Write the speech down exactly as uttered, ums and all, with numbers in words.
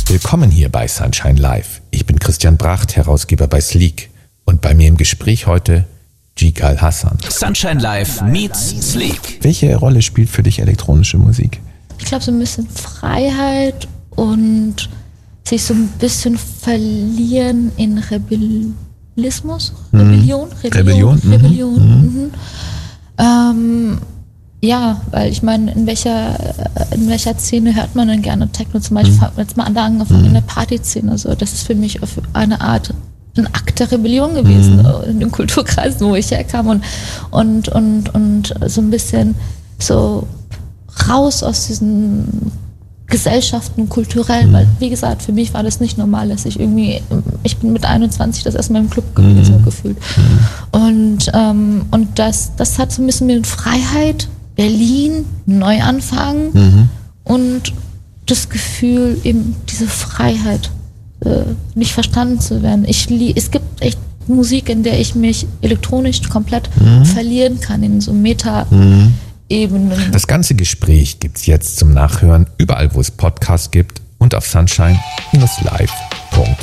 Willkommen hier bei Sunshine Live. Ich bin Christian Bracht, Herausgeber bei Sleek. Und bei mir im Gespräch heute Jigal Hassan. Sunshine Live meets Sleek. Welche Rolle spielt für dich elektronische Musik? Ich glaube, so ein bisschen Freiheit und sich so ein bisschen verlieren in Rebellismus. Rebellion? Mhm. Rebellion? Rebellion. Rebellion. Mhm. Mhm. Ähm, ja, weil ich meine, in welcher, in welcher Szene hört man denn gerne Techno? Zum Beispiel, mhm. jetzt mal angefangen mhm. in der Partyszene. So, das ist für mich auf eine Art ein Akt der Rebellion gewesen mhm. in den Kulturkreisen, wo ich herkam und, und, und, und so ein bisschen so raus aus diesen Gesellschaften, kulturell, mhm. weil, wie gesagt, für mich war das nicht normal, dass ich irgendwie, ich bin mit einundzwanzig das erstmal im Club gewesen, mhm. gefühlt. Mhm. Und, ähm, und das, das hat so ein bisschen mit Freiheit, Berlin, Neuanfang mhm. und das Gefühl, eben diese Freiheit, äh, nicht verstanden zu werden. Ich, es gibt echt Musik, in der ich mich elektronisch komplett mhm. verlieren kann, in so Meta- mhm. Ebenen. Das ganze Gespräch gibt's jetzt zum Nachhören überall, wo es Podcasts gibt und auf sunshine Bindestrich live Punkt